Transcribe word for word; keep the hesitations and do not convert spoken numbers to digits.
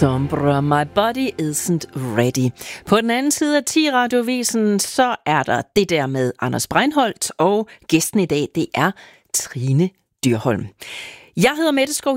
Sombra, My Body Isn't Ready. På den anden side af ti Radioavisen, så er der det der med Anders Breinholt, og gæsten i dag, det er Trine Dyrholm. Jeg hedder Mette Skov